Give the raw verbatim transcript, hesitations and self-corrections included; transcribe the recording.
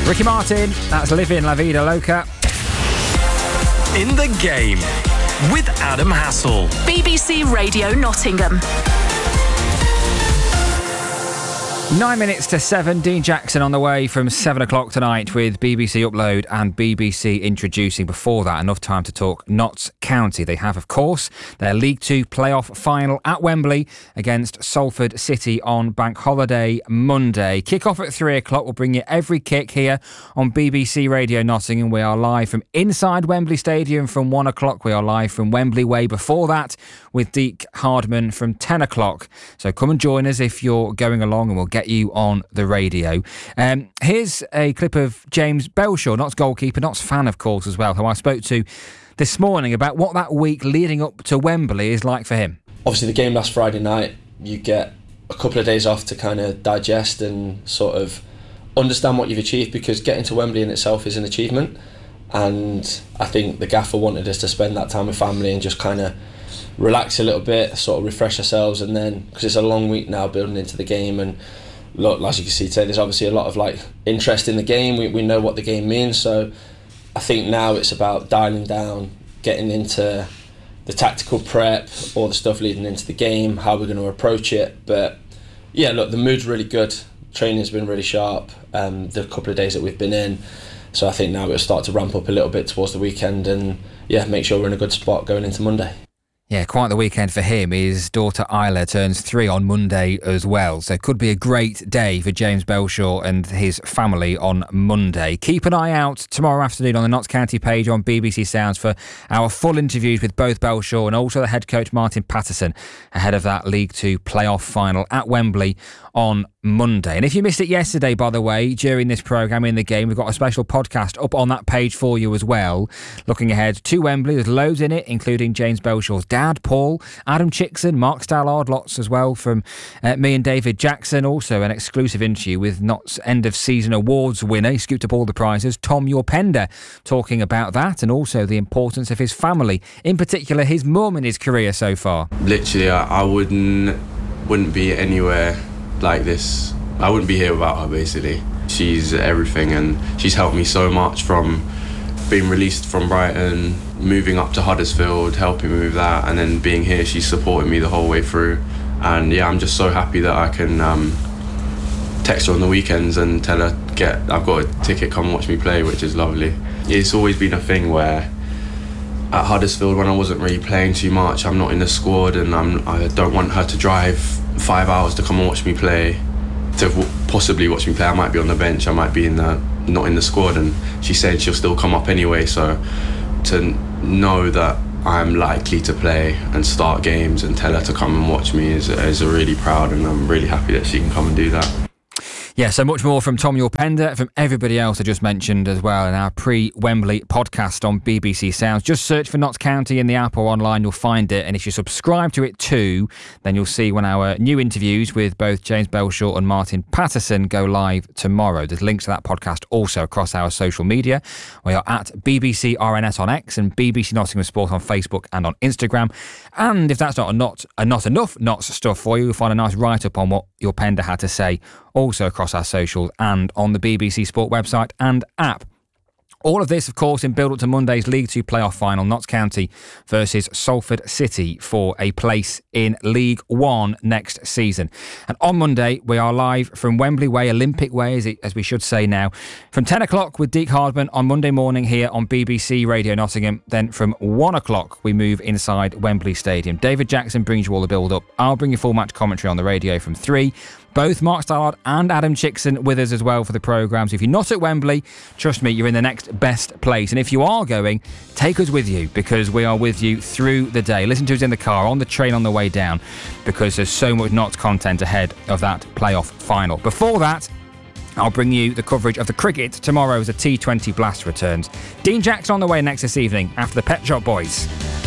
Ricky Martin, that's Living La Vida Loca. In the Game with Adam Hassel. B B C Radio Nottingham. Nine minutes to seven. Dean Jackson on the way from seven o'clock tonight with B B C Upload and B B C Introducing. Before that, enough time to talk Notts County. They have, of course, their League Two playoff final at Wembley against Salford City on Bank Holiday Monday. Kick-off at three o'clock. We'll bring you every kick here on B B C Radio Nottingham. We are live from inside Wembley Stadium from one o'clock. We are live from Wembley Way before that with Deke Hardman from ten o'clock. So come and join us if you're going along, and we'll get you on the radio. Um, here's a clip of James Belshaw, Notts goalkeeper, Notts fan, of course, as well, who I spoke to this morning about what that week leading up to Wembley is like for him. Obviously, the game last Friday night, you get a couple of days off to kind of digest and sort of understand what you've achieved, because getting to Wembley in itself is an achievement. And I think the gaffer wanted us to spend that time with family and just kind of relax a little bit, sort of refresh ourselves, and then, because it's a long week now building into the game, and look, as you can see today, there's obviously a lot of like interest in the game. We we know what the game means, so I think now it's about dialing down, getting into the tactical prep, all the stuff leading into the game, how we're going to approach it. But yeah, look, the mood's really good. Training's been really sharp. Um, the couple of days that we've been in, so I think now it'll start to ramp up a little bit towards the weekend, and yeah, make sure we're in a good spot going into Monday. Yeah, quite the weekend for him. His daughter Isla turns three on Monday as well. So it could be a great day for James Belshaw and his family on Monday. Keep an eye out tomorrow afternoon on the Notts County page on B B C Sounds for our full interviews with both Belshaw and also the head coach Martin Patterson ahead of that League Two playoff final at Wembley on Monday. And if you missed it yesterday, by the way, during this programme In the Game, we've got a special podcast up on that page for you as well. Looking ahead to Wembley, there's loads in it, including James Belshaw's dad, Paul, Adam Chickson, Mark Stallard, lots as well from uh, me and David Jackson. Also an exclusive interview with Notts end of season awards winner. He scooped up all the prizes, Tom Yorpender, talking about that and also the importance of his family, in particular his mum in his career so far. Literally, I, I wouldn't wouldn't be anywhere like this. I wouldn't be here without her, basically. She's everything, and she's helped me so much, from being released from Brighton, moving up to Huddersfield, helping me with that, and then being here. She's supported me the whole way through, and yeah, I'm just so happy that I can um, text her on the weekends and tell her, get I've got a ticket, come watch me play, which is lovely. It's always been a thing where at Huddersfield, when I wasn't really playing too much, I'm not in the squad, and I'm, I don't want her to drive five hours to come and watch me play, to w- possibly watch me play. I might be on the bench, I might be in the not in the squad, and she said she'll still come up anyway. So to know that I'm likely to play and start games and tell her to come and watch me is, is a really proud, and I'm really happy that she can come and do that. Yeah, so much more from Tom Yorpender, from everybody else I just mentioned as well in our pre-Wembley podcast on B B C Sounds. Just search for Notts County in the app or online, you'll find it. And if you subscribe to it too, then you'll see when our new interviews with both James Belshaw and Martin Patterson go live tomorrow. There's links to that podcast also across our social media. We are at B B C R N S on X and B B C Nottingham Sport on Facebook and on Instagram. And if that's not, a not, a not enough Notts stuff for you, you'll find a nice write-up on what Yorpender had to say also across our socials and on the B B C Sport website and app. All of this, of course, in build-up to Monday's League Two playoff final, Notts County versus Salford City for a place in League One next season. And on Monday, we are live from Wembley Way, Olympic Way, as, it, as we should say now, from ten o'clock with Deke Hardman on Monday morning here on B B C Radio Nottingham. Then from one o'clock, we move inside Wembley Stadium. David Jackson brings you all the build-up. I'll bring you full match commentary on the radio from three. Both Mark Stallard and Adam Chickson with us as well for the programme. So if you're not at Wembley, trust me, you're in the next best place. And if you are going, take us with you, because we are with you through the day. Listen to us in the car, on the train on the way down, because there's so much Notts content ahead of that playoff final. Before that, I'll bring you the coverage of the cricket tomorrow as the T twenty Blast returns. Dean Jackson on the way next this evening after the Pet Shop Boys.